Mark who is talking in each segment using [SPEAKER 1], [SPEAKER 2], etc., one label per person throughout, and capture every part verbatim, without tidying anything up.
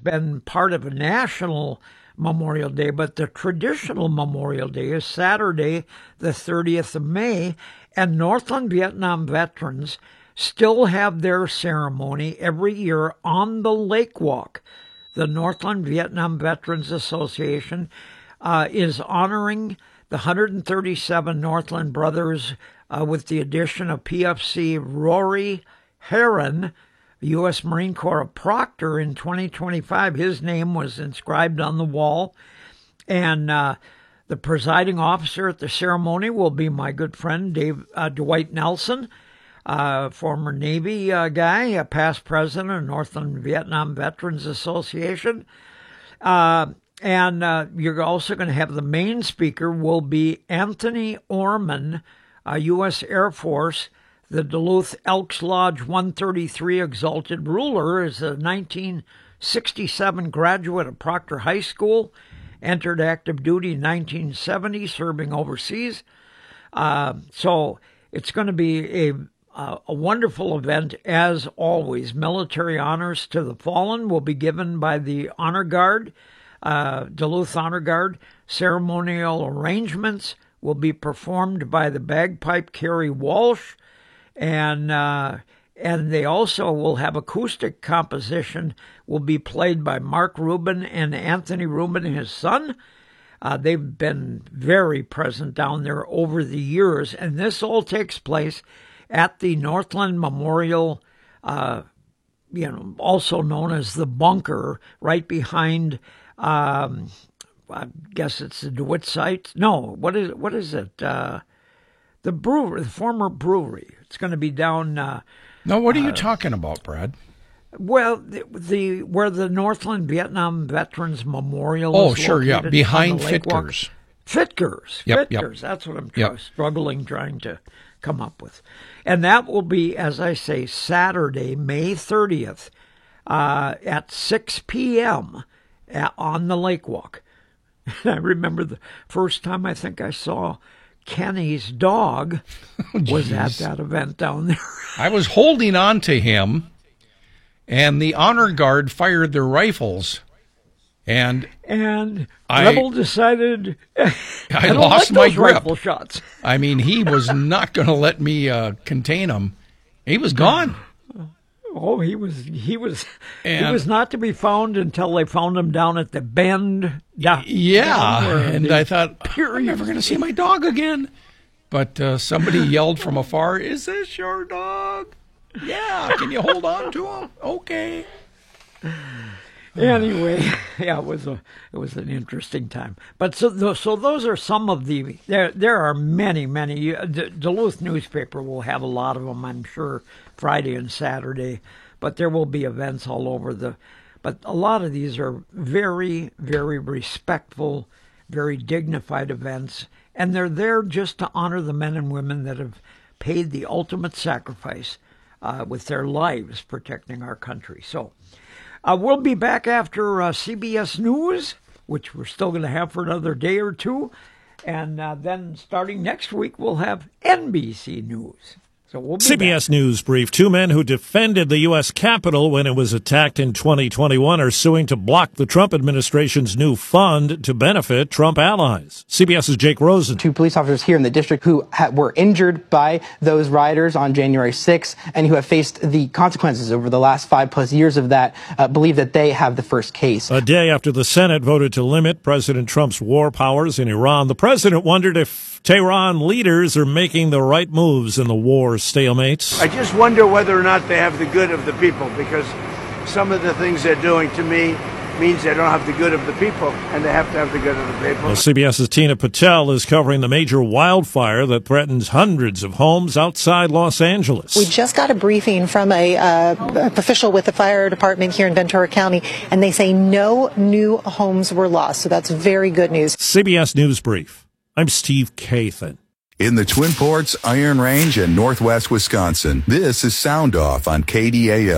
[SPEAKER 1] been part of a national Memorial Day, but the traditional Memorial Day is Saturday, the thirtieth of May, and Northland Vietnam veterans still have their ceremony every year on the Lake Walk. The Northland Vietnam Veterans Association uh, is honoring the one hundred thirty-seven Northland brothers uh, with the addition of P F C Rory Heron, U S Marine Corps of Proctor in twenty twenty-five. His name was inscribed on the wall. And uh, the presiding officer at the ceremony will be my good friend, Dave uh, Dwight Nelson, uh, former Navy uh, guy, a past president of Northland Vietnam Veterans Association. Uh, and uh, you're also going to have the main speaker will be Anthony Orman, uh, U S Air Force. The Duluth Elks Lodge one thirty-three Exalted Ruler is a nineteen sixty-seven graduate of Proctor High School, entered active duty in nineteen seventy, serving overseas. Uh, so it's going to be a, uh, a wonderful event, as always. Military honors to the fallen will be given by the Honor Guard, uh, Duluth Honor Guard. Ceremonial arrangements will be performed by the bagpipe Kerry Walsh. And uh, and they also will have acoustic composition will be played by Mark Rubin and Anthony Rubin, his son. Uh, they've been very present down there over the years, and this all takes place at the Northland Memorial, uh, you know, also known as the Bunker, right behind. Um, I guess it's the DeWitt site. No, what is what is it? Uh, the brewery, the former brewery. It's going to be down. Uh,
[SPEAKER 2] now, what are you
[SPEAKER 1] uh,
[SPEAKER 2] talking about, Brad?
[SPEAKER 1] Well, the, the where the Northland Vietnam Veterans Memorial.
[SPEAKER 2] Oh,
[SPEAKER 1] is
[SPEAKER 2] sure, yeah, behind
[SPEAKER 1] Fitkers. Fitkers,
[SPEAKER 2] yep,
[SPEAKER 1] Fitkers.
[SPEAKER 2] Yep.
[SPEAKER 1] That's what I'm
[SPEAKER 2] yep.
[SPEAKER 1] struggling trying to come up with, and that will be, as I say, Saturday, May thirtieth, uh, at six p.m. At, on the Lake Walk. And I remember the first time I think I saw Kenny's dog was at that event down there.
[SPEAKER 2] I was holding on to him, and the honor guard fired their rifles, and
[SPEAKER 1] and
[SPEAKER 2] I,
[SPEAKER 1] Rebel decided
[SPEAKER 2] I,
[SPEAKER 1] I
[SPEAKER 2] lost
[SPEAKER 1] like
[SPEAKER 2] my grip.
[SPEAKER 1] Rifle shots.
[SPEAKER 2] I mean, he was not going to let me uh, contain him. He was gone.
[SPEAKER 1] Oh, he was he was
[SPEAKER 2] and,
[SPEAKER 1] he was not to be found until they found him down at the bend. Down,
[SPEAKER 2] yeah,
[SPEAKER 1] down
[SPEAKER 2] and I thought, I'm never going to see my dog again. But uh, somebody yelled from afar, "Is this your dog? Yeah, can you hold on to him? Okay."
[SPEAKER 1] Anyway, yeah, it was a it was an interesting time. But so so those are some of the there there are many many. The Duluth newspaper will have a lot of them, I'm sure, Friday and Saturday. But there will be events all over the. But a lot of these are very very respectful, very dignified events, and they're there just to honor the men and women that have paid the ultimate sacrifice uh, with their lives protecting our country. So. Uh, we'll be back after uh, C B S News, which we're still going to have for another day or two. And uh, then starting next week, we'll have N B C News. So we'll be
[SPEAKER 3] C B S
[SPEAKER 1] back.
[SPEAKER 3] News brief. Two men who defended the U S Capitol when it was attacked in twenty twenty-one are suing to block the Trump administration's new fund to benefit Trump allies. CBS's Jake Rosen.
[SPEAKER 4] Two police officers here in the district who ha- were injured by those rioters on January sixth and who have faced the consequences over the last five plus years of that uh, believe that they have the first case.
[SPEAKER 3] A day after the Senate voted to limit President Trump's war powers in Iran, the president wondered if Tehran leaders are making the right moves in the war stalemates.
[SPEAKER 5] I just wonder whether or not they have the good of the people, because some of the things they're doing to me means they don't have the good of the people, and they have to have the good of the people.
[SPEAKER 3] Well, CBS's Tina Patel is covering the major wildfire that threatens hundreds of homes outside Los Angeles.
[SPEAKER 6] We just got a briefing from a uh, official with the fire department here in Ventura County, and they say no new homes were lost, so that's very good news.
[SPEAKER 3] C B S News Brief. I'm Steve Kathan.
[SPEAKER 7] In the Twin Ports, Iron Range, and Northwest Wisconsin, this is Sound Off on K D A L.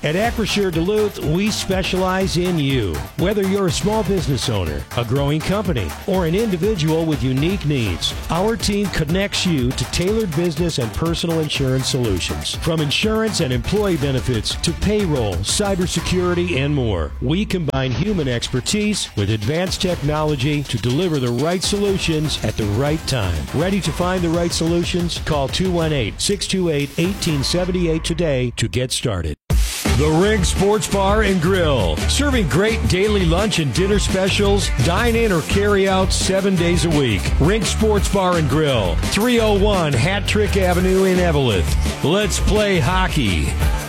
[SPEAKER 7] At Acrisure Duluth, we specialize in you. Whether you're a small business owner, a growing company, or an individual with unique needs, our team connects you to tailored business and personal insurance solutions. From insurance and employee benefits to payroll, cybersecurity, and more, we combine human expertise with advanced technology to deliver the right solutions at the right time. Ready to find the right solutions? Call two one eight, six two eight, one eight seven eight today to get started. The Ring Sports Bar and Grill. Serving great daily lunch and dinner specials. Dine in or carry out seven days a week. Ring Sports Bar and Grill. three oh one Hat Trick Avenue in Eveleth. Let's play hockey.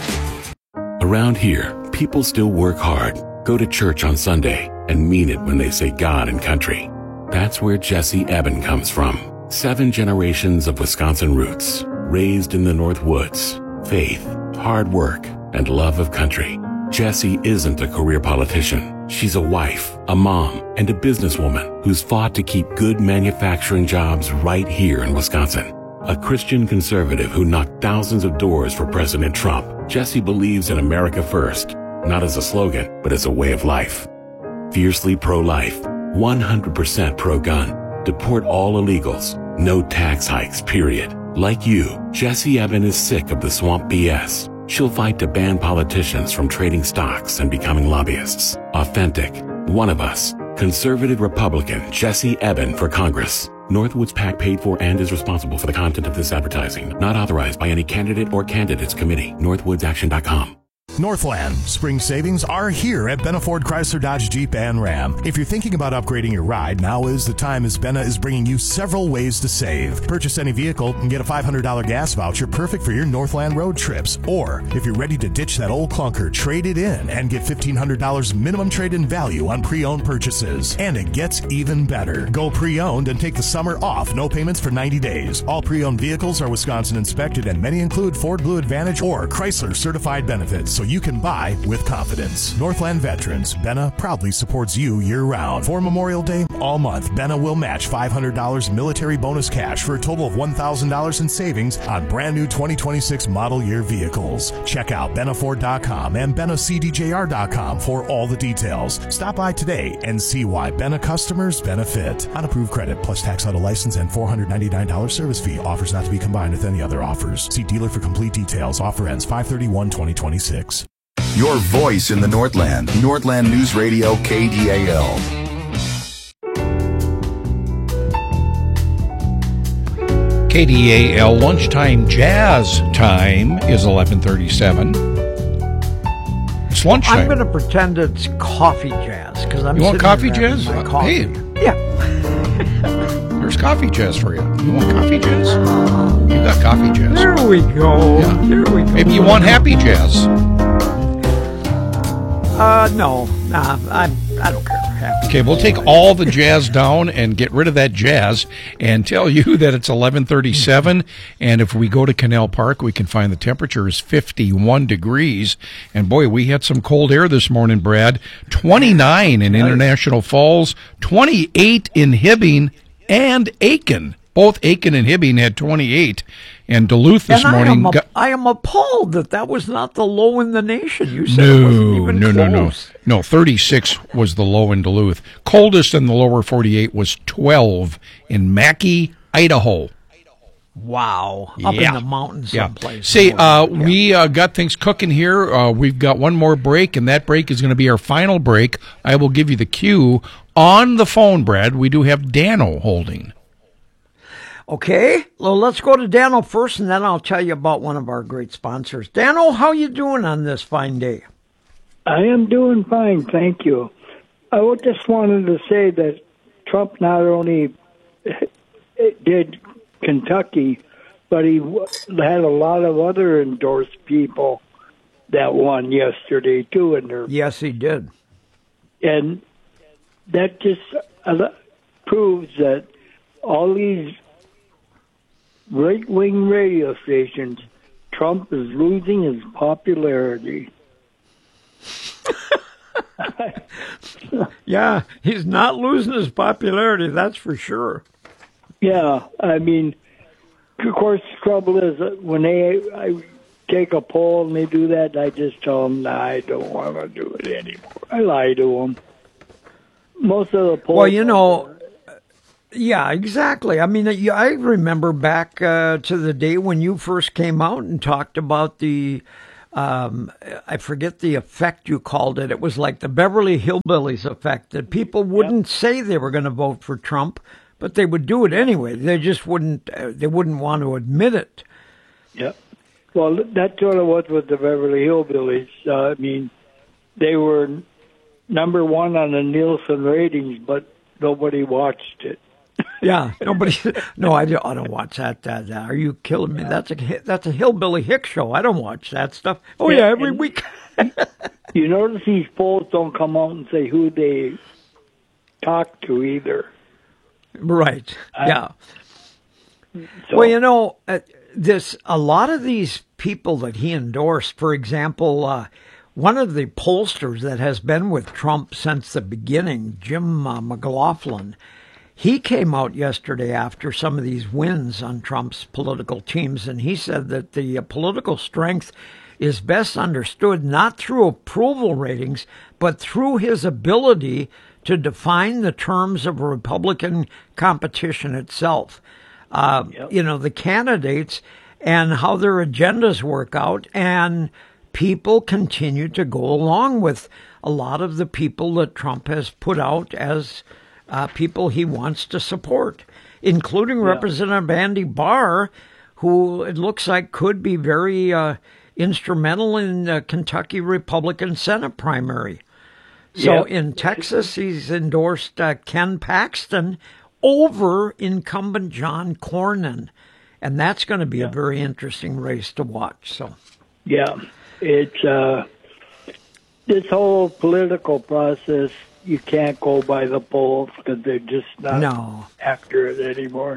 [SPEAKER 8] Around here, people still work hard, go to church on Sunday, and mean it when they say God and country. That's where Jesse Eben comes from. Seven generations of Wisconsin roots. Raised in the North Woods. Faith, hard work, and love of country. Jessie isn't a career politician. She's a wife, a mom, and a businesswoman who's fought to keep good manufacturing jobs right here in Wisconsin. A Christian conservative who knocked thousands of doors for President Trump, Jessie believes in America first, not as a slogan, but as a way of life. Fiercely pro-life, one hundred percent pro-gun, deport all illegals, no tax hikes, period. Like you, Jessie Eben is sick of the swamp B S. She'll fight to ban politicians from trading stocks and becoming lobbyists. Authentic, one of us, conservative Republican Jessie Eben for Congress. Northwoods PAC paid for and is responsible for the content of this advertising. Not authorized by any candidate or candidates committee. northwoods action dot com.
[SPEAKER 9] Northland spring savings are here at Benna Ford Chrysler Dodge Jeep and Ram. If you're thinking about upgrading your ride, now is the time, as Benna is bringing you several ways to save. Purchase any vehicle and get a five hundred dollars gas voucher perfect for your Northland road trips. Or if you're ready to ditch that old clunker, trade it in and get fifteen hundred dollars minimum trade-in value on pre-owned purchases. And it gets even better. Go pre-owned and take the summer off. No payments for ninety days. All pre-owned vehicles are Wisconsin inspected, and many include Ford Blue Advantage or Chrysler certified benefits, so you can buy with confidence. Northland Veterans, Benna proudly supports you year-round. For Memorial Day, all month, Benna will match five hundred dollars military bonus cash for a total of one thousand dollars in savings on brand new twenty twenty-six model year vehicles. Check out benna ford dot com and benna c d j r dot com for all the details. Stop by today and see why Benna customers benefit. Unapproved credit plus tax auto license and four hundred ninety-nine dollars service fee. Offers not to be combined with any other offers. See dealer for complete details. Offer ends five thirty-one twenty twenty-six.
[SPEAKER 10] Your voice in the Northland. Northland News Radio, K D A L.
[SPEAKER 2] K D A L lunchtime jazz time is eleven thirty-seven. It's lunchtime.
[SPEAKER 1] I'm going to pretend it's coffee jazz because I'm.
[SPEAKER 2] You want coffee
[SPEAKER 1] there
[SPEAKER 2] jazz?
[SPEAKER 1] having my coffee.
[SPEAKER 2] Hey.
[SPEAKER 1] Yeah.
[SPEAKER 2] There's coffee jazz for you. You want coffee jazz? You got coffee jazz.
[SPEAKER 1] There we go.
[SPEAKER 2] Yeah.
[SPEAKER 1] There we go.
[SPEAKER 2] Maybe you want happy jazz.
[SPEAKER 1] Uh, no, nah, I, I don't care. Happy.
[SPEAKER 2] Okay, we'll take all the jazz down and get rid of that jazz and tell you that it's eleven thirty-seven, and if we go to Canal Park, we can find the temperature is fifty-one degrees, and boy, we had some cold air this morning, Brad. twenty-nine in International Falls, twenty-eight in Hibbing and Aiken. Both Aiken and Hibbing had twenty-eight, and Duluth this
[SPEAKER 1] and
[SPEAKER 2] morning.
[SPEAKER 1] I am,
[SPEAKER 2] got,
[SPEAKER 1] I am appalled that that was not the low in the nation. You said
[SPEAKER 2] no,
[SPEAKER 1] it wasn't even
[SPEAKER 2] no, no,
[SPEAKER 1] close.
[SPEAKER 2] no, no. thirty-six was the low in Duluth. Coldest in the lower forty-eight was twelve in Mackay, Idaho.
[SPEAKER 1] Wow, up
[SPEAKER 2] yeah.
[SPEAKER 1] in the mountains
[SPEAKER 2] yeah.
[SPEAKER 1] someplace.
[SPEAKER 2] Say, uh,
[SPEAKER 1] yeah.
[SPEAKER 2] we uh, got things cooking here. Uh, we've got one more break, and that break is going to be our final break. I will give you the cue on the phone, Brad. We do have Dano holding.
[SPEAKER 1] Okay, well, let's go to Dano first, and then I'll tell you about one of our great sponsors. Dano, how you doing on this fine day?
[SPEAKER 11] I am doing fine, thank you. I just wanted to say that Trump not only did Kentucky, but he had a lot of other endorsed people that won yesterday, too. In their,
[SPEAKER 1] yes, he did.
[SPEAKER 11] And that just proves that all these right-wing radio stations, Trump is losing his popularity.
[SPEAKER 1] Yeah, he's not losing his popularity, that's for sure.
[SPEAKER 11] Yeah, I mean, of course, the trouble is that when they, I take a poll and they do that, I just tell them, nah, I don't want to do it anymore. I lie to them. Most of the polls...
[SPEAKER 1] Well, you know, yeah, exactly. I mean, I remember back uh, to the day when you first came out and talked about the... Um, I forget the effect you called it. It was like the Beverly Hillbillies effect, that people wouldn't yep. say they were going to vote for Trump, but they would do it anyway. They just wouldn't. Uh, they wouldn't want to admit it.
[SPEAKER 11] Yep. Well, that's what it was with the Beverly Hillbillies. Uh, I mean, they were number one on the Nielsen ratings, but nobody watched it.
[SPEAKER 1] Yeah, nobody. No, I don't. I don't watch that. That, that. Are you killing me? That's a that's a Hillbilly Hick show. I don't watch that stuff. Oh yeah, every and week.
[SPEAKER 11] You notice these polls don't come out and say who they talk to either.
[SPEAKER 1] Right.
[SPEAKER 11] Uh,
[SPEAKER 1] yeah.
[SPEAKER 11] So,
[SPEAKER 1] well, you know, uh, this a lot of these people that he endorsed. For example, uh, one of the pollsters that has been with Trump since the beginning, Jim uh, McLaughlin. He came out yesterday after some of these wins on Trump's political teams, and he said that the uh, political strength is best understood not through approval ratings, but through his ability to define the terms of Republican competition itself. Uh, yep. You know, the candidates and how their agendas work out, and people continue to go along with a lot of the people that Trump has put out as Uh, people he wants to support, including yeah. Representative Andy Barr, who it looks like could be very uh, instrumental in the Kentucky Republican Senate primary. So yeah. in Texas, he's endorsed uh, Ken Paxton over incumbent John Cornyn, and that's going to be yeah. a very interesting race to watch. So,
[SPEAKER 11] yeah, it's uh, this whole political process. You can't go by the polls because they're just not
[SPEAKER 1] no.
[SPEAKER 11] accurate anymore.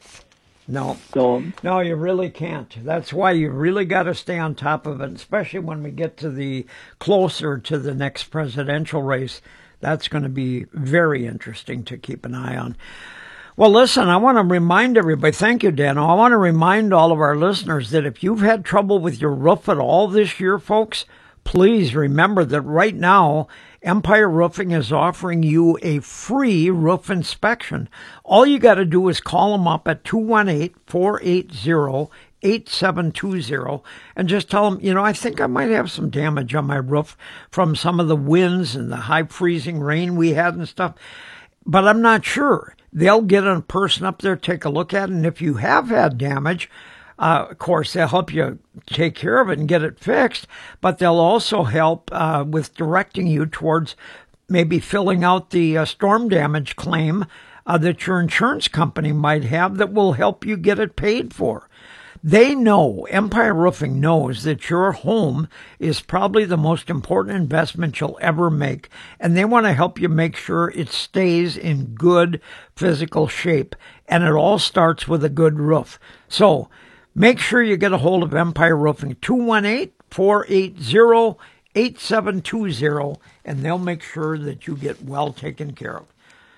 [SPEAKER 1] No.
[SPEAKER 11] So,
[SPEAKER 1] no, you really can't. That's why you really got to stay on top of it, especially when we get to the closer to the next presidential race. That's going to be very interesting to keep an eye on. Well, listen, I want to remind everybody, thank you, Dano. I want to remind all of our listeners that if you've had trouble with your roof at all this year, folks, please remember that right now, Empire Roofing is offering you a free roof inspection. All you got to do is call them up at two one eight, four eight zero, eight seven two zero and just tell them, you know, I think I might have some damage on my roof from some of the winds and the high freezing rain we had and stuff, but I'm not sure. They'll get a person up there, take a look at it, and if you have had damage, Uh, of course, they'll help you take care of it and get it fixed, but they'll also help uh, with directing you towards maybe filling out the uh, storm damage claim uh, that your insurance company might have that will help you get it paid for. They know, Empire Roofing knows that your home is probably the most important investment you'll ever make, and they want to help you make sure it stays in good physical shape, and it all starts with a good roof. So, make sure you get a hold of Empire Roofing, two one eight, four eight zero, eight seven two zero, and they'll make sure that you get well taken care of.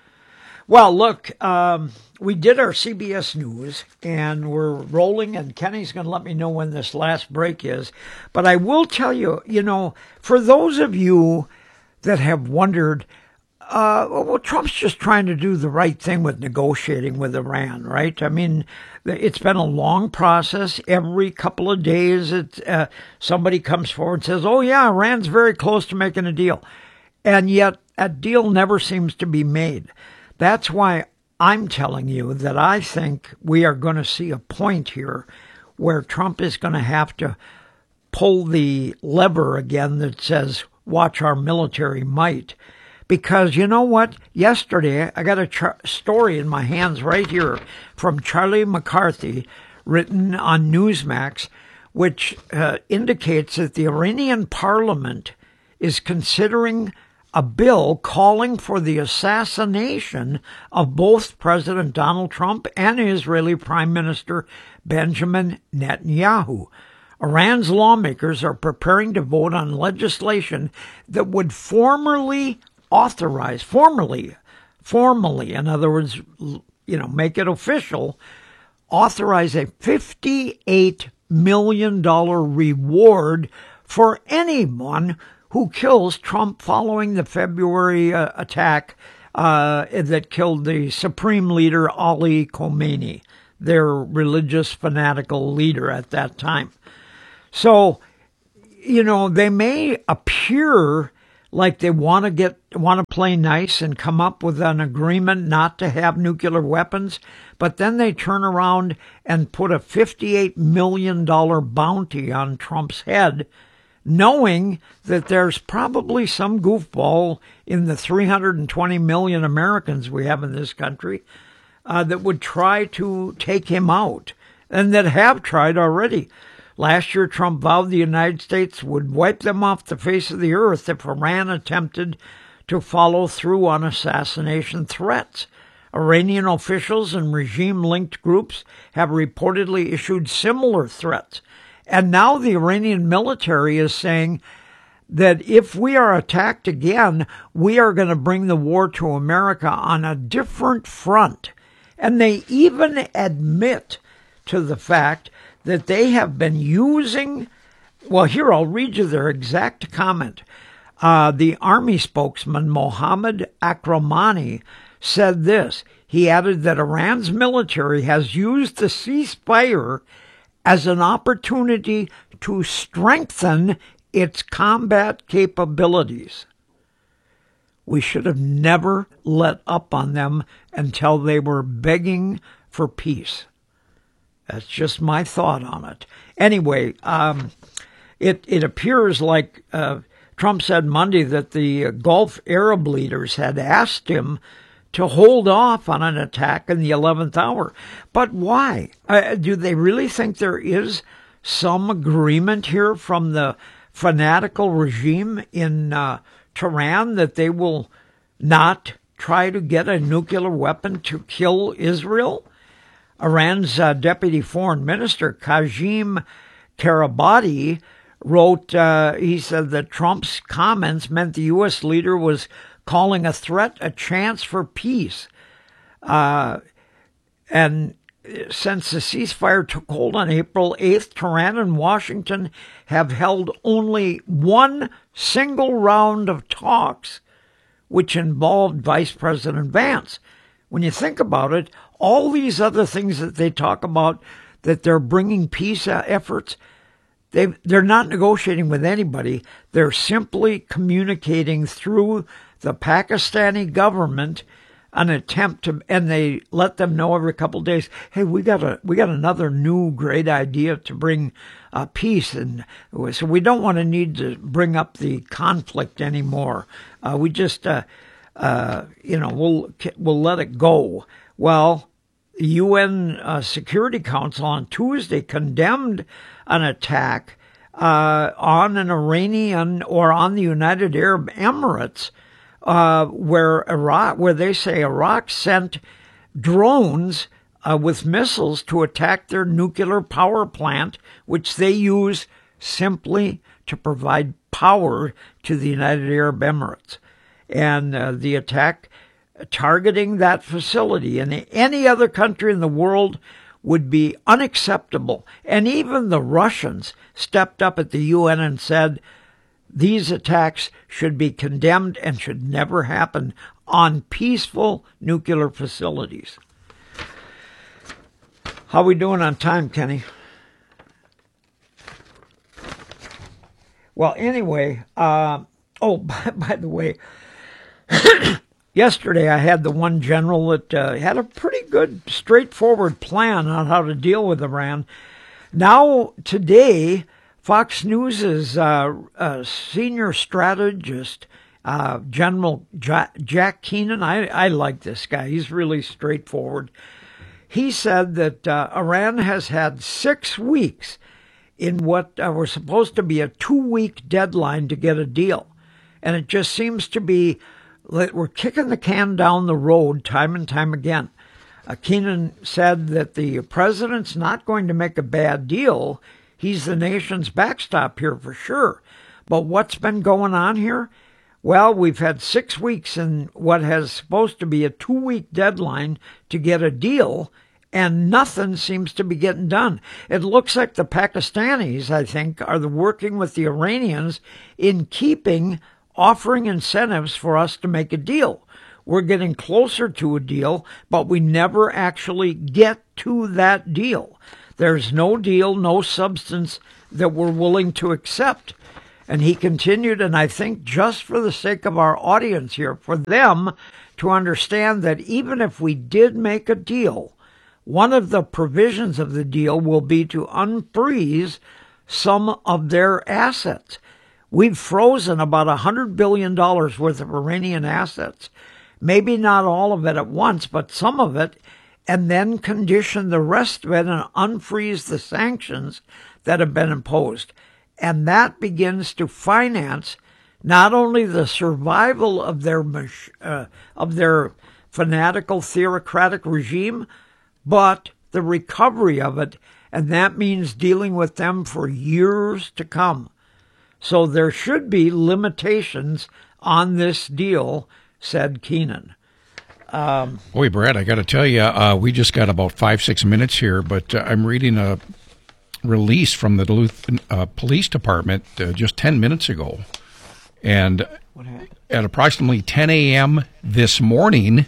[SPEAKER 1] Well, look, um, we did our C B S News, and we're rolling, and Kenny's going to let me know when this last break is. But I will tell you, you know, for those of you that have wondered, Uh, well, Trump's just trying to do the right thing with negotiating with Iran, right? I mean, it's been a long process. Every couple of days, it, uh, somebody comes forward and says, oh, yeah, Iran's very close to making a deal. And yet a deal never seems to be made. That's why I'm telling you that I think we are going to see a point here where Trump is going to have to pull the lever again that says, watch our military might. Because you know what? Yesterday, I got a char- story in my hands right here from Charlie McCarthy, written on Newsmax, which uh, indicates that the Iranian parliament is considering a bill calling for the assassination of both President Donald Trump and Israeli Prime Minister Benjamin Netanyahu. Iran's lawmakers are preparing to vote on legislation that would formally authorize, formally, formally, in other words, you know, make it official, authorize a fifty-eight million dollars reward for anyone who kills Trump following the February uh, attack uh, that killed the Supreme Leader Ali Khamenei, their religious fanatical leader at that time. So, you know, they may appear like they want to get want to play nice and come up with an agreement not to have nuclear weapons, but then they turn around and put a fifty-eight million dollars bounty on Trump's head, knowing that there's probably some goofball in the three hundred twenty million Americans we have in this country uh, that would try to take him out, and that have tried already. Last year, Trump vowed the United States would wipe them off the face of the earth if Iran attempted to follow through on assassination threats. Iranian officials and regime-linked groups have reportedly issued similar threats. And now the Iranian military is saying that if we are attacked again, we are going to bring the war to America on a different front. And they even admit to the fact that they have been using, well, here, I'll read you their exact comment. Uh, the Army spokesman, Mohammad Akramani, said this. He added that Iran's military has used the ceasefire as an opportunity to strengthen its combat capabilities. We should have never let up on them until they were begging for peace. That's just my thought on it. Anyway, um, it, it appears like uh, Trump said Monday that the Gulf Arab leaders had asked him to hold off on an attack in the eleventh hour. But why? Uh, do they really think there is some agreement here from the fanatical regime in uh, Tehran that they will not try to get a nuclear weapon to kill Israel? Iran's uh, deputy foreign minister, Kazim Karabati, wrote, uh, he said that Trump's comments meant the U S leader was calling a threat a chance for peace. Uh, and since the ceasefire took hold on April eighth, Tehran and Washington have held only one single round of talks, which involved Vice President Vance. When you think about it, all these other things that they talk about, that they're bringing peace efforts, they they're not negotiating with anybody. They're simply communicating through the Pakistani government an attempt to, and they let them know every couple of days, hey, we got a we got another new great idea to bring uh, peace, and so we don't want to need to bring up the conflict anymore. Uh, we just, uh, uh, you know, we'll we'll let it go. Well, the U N uh, Security Council on Tuesday condemned an attack uh, on an Iranian or on the United Arab Emirates, uh, where Iraq, where they say Iraq sent drones uh, with missiles to attack their nuclear power plant, which they use simply to provide power to the United Arab Emirates. And uh, the attack targeting that facility in any other country in the world would be unacceptable. And even the Russians stepped up at the U N and said these attacks should be condemned and should never happen on peaceful nuclear facilities. How we doing on time, Kenny? Well, anyway, uh, oh, by, by the way, yesterday I had the one general that uh, had a pretty good, straightforward plan on how to deal with Iran. Now, today, Fox News' uh, uh, senior strategist, uh, General ja- Jack Keenan, I, I like this guy. He's really straightforward. He said that uh, Iran has had six weeks in what uh, was supposed to be a two-week deadline to get a deal. And it just seems to be that we're kicking the can down the road time and time again. Uh, Keenan said that the president's not going to make a bad deal. He's the nation's backstop here for sure. But what's been going on here? Well, we've had six weeks in what has supposed to be a two-week deadline to get a deal, and nothing seems to be getting done. It looks like the Pakistanis, I think, are the working with the Iranians in keeping offering incentives for us to make a deal. We're getting closer to a deal, but we never actually get to that deal. There's no deal, no substance that we're willing to accept. And he continued, and I think just for the sake of our audience here, for them to understand that even if we did make a deal, one of the provisions of the deal will be to unfreeze some of their assets. We've frozen about one hundred billion dollars worth of Iranian assets. Maybe not all of it at once, but some of it, and then condition the rest of it and unfreeze the sanctions that have been imposed. And that begins to finance not only the survival of their uh, of their fanatical theocratic regime, but the recovery of it, and that means dealing with them for years to come. So there should be limitations on this deal, said Keenan. Um,
[SPEAKER 2] Boy, Brad, I got to tell you, uh, we just got about five, six minutes here, but uh, I'm reading a release from the Duluth uh, Police Department uh, just ten minutes ago. And at approximately ten a.m. this morning,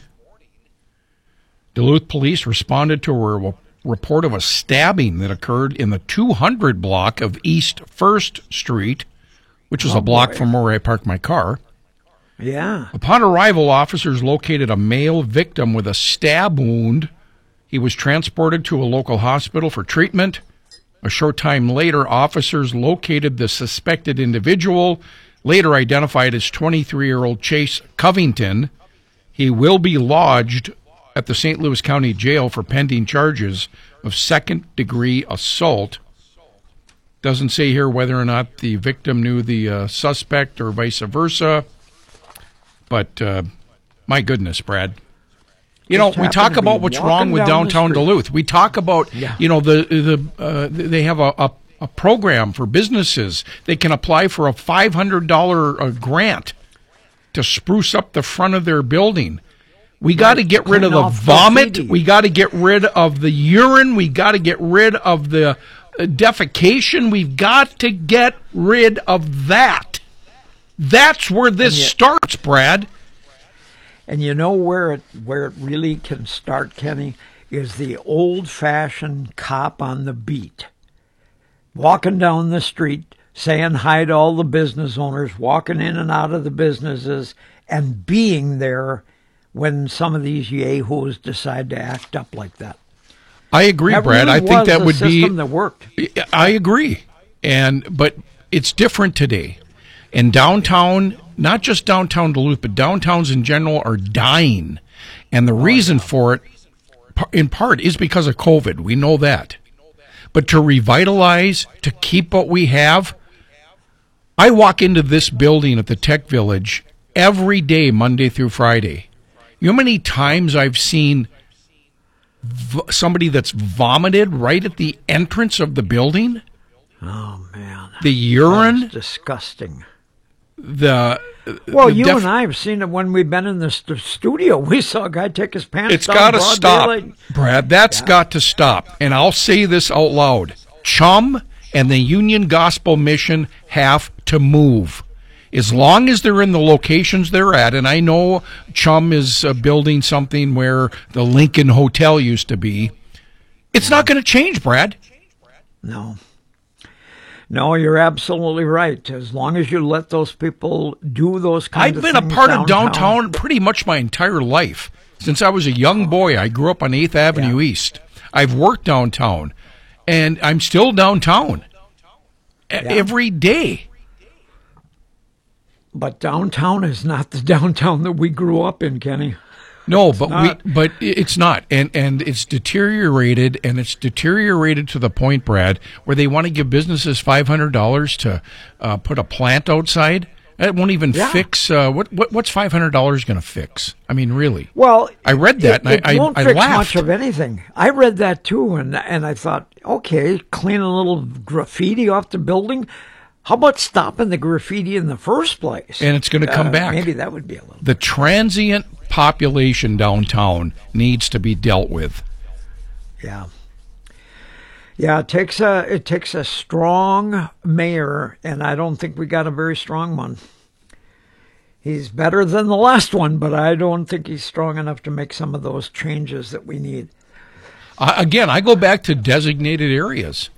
[SPEAKER 2] Duluth police responded to a report of a stabbing that occurred in the two hundred block of East First Street, which is oh, a block boy. from where I parked my car.
[SPEAKER 1] Yeah.
[SPEAKER 2] Upon arrival, officers located a male victim with a stab wound. He was transported to a local hospital for treatment. A short time later, officers located the suspected individual, later identified as twenty-three-year-old Chase Covington. He will be lodged at the Saint Louis County Jail for pending charges of second-degree assault. Doesn't say here whether or not the victim knew the uh, suspect or vice versa. But, uh, my goodness, Brad. You know, we talk about what's wrong with downtown Duluth. We talk about, yeah. you know, the the uh, they have a, a, a program for businesses. They can apply for a five hundred dollars uh, grant to spruce up the front of their building. We got to get rid of the vomit. We got to get rid of the urine. We got to get rid of the uh, defecation. We've got to get rid of that. That's where this yet, starts, Brad.
[SPEAKER 1] And you know where it where it really can start, Kenny, is the old-fashioned cop on the beat. Walking down the street, saying hi to all the business owners, walking in and out of the businesses, and being there when some of these yahoos decide to act up like that.
[SPEAKER 2] I agree, that Brad.
[SPEAKER 1] Really
[SPEAKER 2] I think that would be
[SPEAKER 1] that worked.
[SPEAKER 2] I agree. And but it's different today. And downtown, not just downtown Duluth, but downtowns in general are dying. And the reason for it, in part, is because of COVID. We know that. But to revitalize, to keep what we have, I walk into this building at the Tech Village every day, Monday through Friday. You know how many times I've seen v- somebody that's vomited right at the entrance of the building?
[SPEAKER 1] Oh, man.
[SPEAKER 2] The urine.
[SPEAKER 1] That's disgusting.
[SPEAKER 2] The
[SPEAKER 1] Well,
[SPEAKER 2] the
[SPEAKER 1] you
[SPEAKER 2] def-
[SPEAKER 1] and I have seen it when we've been in the st- studio. We saw a guy take his pants
[SPEAKER 2] It's
[SPEAKER 1] down.
[SPEAKER 2] got to
[SPEAKER 1] broad
[SPEAKER 2] stop,
[SPEAKER 1] daylight.
[SPEAKER 2] Brad. That's yeah. got to stop. And I'll say this out loud. Chum and the Union Gospel Mission have to move. As long as they're in the locations they're at, and I know Chum is uh, building something where the Lincoln Hotel used to be, it's not going to change, Brad.
[SPEAKER 1] No. No, you're absolutely right. As long as you let those people do those kinds
[SPEAKER 2] I've
[SPEAKER 1] of
[SPEAKER 2] been
[SPEAKER 1] things
[SPEAKER 2] a part
[SPEAKER 1] downtown.
[SPEAKER 2] of downtown pretty much my entire life. Since I was a young boy, I grew up on eighth Avenue yeah. East. I've worked downtown, and I'm still downtown yeah. every day.
[SPEAKER 1] But downtown is not the downtown that we grew up in, Kenny.
[SPEAKER 2] No,
[SPEAKER 1] it's
[SPEAKER 2] but
[SPEAKER 1] not.
[SPEAKER 2] we but it's not, and and it's deteriorated, and it's deteriorated to the point, Brad, where they want to give businesses five hundred dollars to uh, put a plant outside. That won't even yeah. fix. Uh, what what what's five hundred dollars going to fix? I mean, really?
[SPEAKER 1] Well,
[SPEAKER 2] I read that,
[SPEAKER 1] it,
[SPEAKER 2] and
[SPEAKER 1] it
[SPEAKER 2] I
[SPEAKER 1] won't
[SPEAKER 2] I, I
[SPEAKER 1] fix
[SPEAKER 2] laughed.
[SPEAKER 1] much of anything. I read that too, and and I thought, okay, clean a little graffiti off the building. How about stopping the graffiti in the first place?
[SPEAKER 2] And it's going to come
[SPEAKER 1] uh,
[SPEAKER 2] back.
[SPEAKER 1] Maybe that would be a little.
[SPEAKER 2] The transient population downtown needs to be dealt with.
[SPEAKER 1] Yeah. Yeah, it takes a it takes a strong mayor, and I don't think we got a very strong one. He's better than the last one, but I don't think he's strong enough to make some of those changes that we need.
[SPEAKER 2] Uh, again, I go back to designated areas.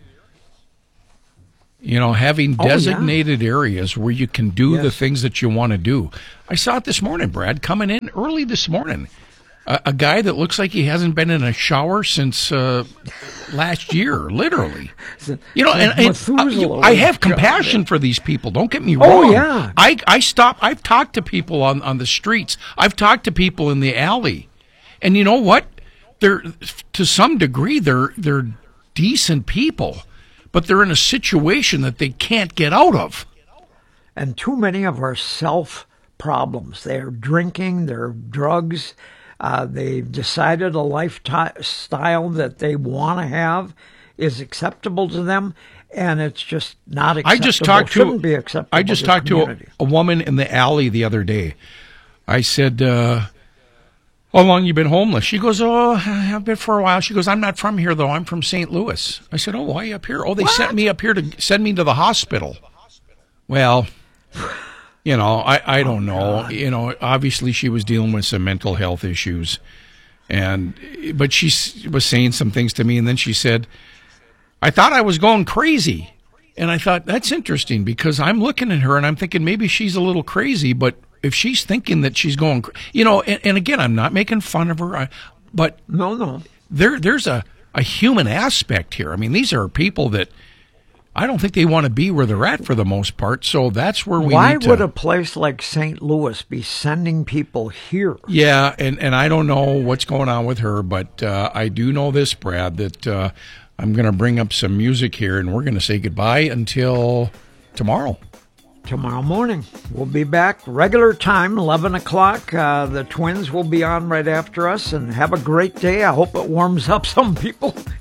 [SPEAKER 2] You know, having designated oh, yeah. areas where you can do yes. the things that you want to do. I saw it this morning, Brad, coming in early this morning. A, a guy that looks like he hasn't been in a shower since uh, last year, literally. You know, and, and I, I have compassion for these people. Don't get me wrong.
[SPEAKER 1] Oh, yeah.
[SPEAKER 2] I, I stop. I've talked to people on, on the streets. I've talked to people in the alley. And you know what? They're, to some degree, they're they're decent people. But they're in a situation that they can't get out of.
[SPEAKER 1] And too many of our self problems. They're drinking, they're drugs. Uh, they've decided a lifestyle that they want to have is acceptable to them, and it's just not acceptable.
[SPEAKER 2] I just talked
[SPEAKER 1] Shouldn't
[SPEAKER 2] to,
[SPEAKER 1] be acceptable
[SPEAKER 2] I just
[SPEAKER 1] to
[SPEAKER 2] talked to a, a woman in the alley the other day. I said, uh, how long you been homeless? She goes, oh, I've been for a while. She goes, I'm not from here, though. I'm from Saint Louis. I said, oh, why are you up here? Oh, they what? sent me up here to send me to the hospital. Well, you know, I, I don't oh, know. God. You know, obviously she was dealing with some mental health issues. and But she was saying some things to me, and then she said, I thought I was going crazy. And I thought, that's interesting, because I'm looking at her, and I'm thinking maybe she's a little crazy, but if she's thinking that she's going, you know, and, and again, I'm not making fun of her, I, but
[SPEAKER 1] no, no,
[SPEAKER 2] there, there's a, a human aspect here. I mean, these are people that I don't think they want to be where they're at for the most part. So that's where we
[SPEAKER 1] Why
[SPEAKER 2] need to.
[SPEAKER 1] would a place like Saint Louis be sending people here?
[SPEAKER 2] Yeah, and, and I don't know what's going on with her, but uh, I do know this, Brad, that uh, I'm going to bring up some music here, and we're going to say goodbye until tomorrow.
[SPEAKER 1] Tomorrow morning. We'll be back regular time, eleven o'clock. Uh, the Twins will be on right after us, and have a great day. I hope it warms up some people.